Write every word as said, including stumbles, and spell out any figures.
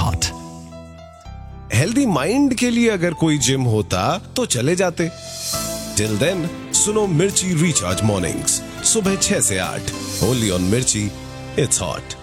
hot. Healthy mind के लिए अगर कोई जिम होता तो चले जाते. टिल देन सुनो मिर्ची रिचार्ज मॉर्निंग्स सुबह छह से आठ ओनली ऑन मिर्ची. It's hot.